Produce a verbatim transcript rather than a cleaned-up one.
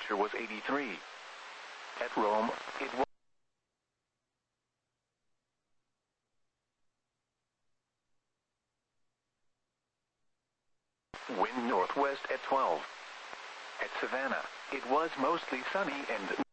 temperature was eighty-three. At Rome, it was wind northwest at twelve. At Savannah, it was mostly sunny and